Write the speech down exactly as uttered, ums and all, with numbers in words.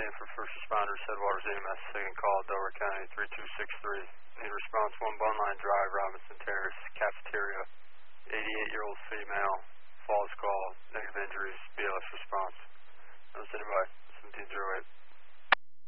unit for first responders, Headwaters E M S, second call, Delaware County, three two six three. Need response one, Bone Line Drive, Robinson Terrace, cafeteria, eighty-eight-year-old female, falls call, negative injuries, B L S response. Notice anybody, seventeen oh eight.